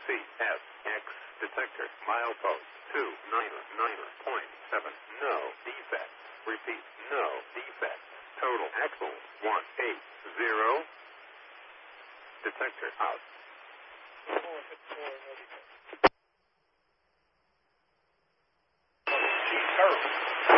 CSX detector, milepost 299.7. No defect. Repeat, no defect. Total axle 180. Detector out. 454, no defect. Terrible.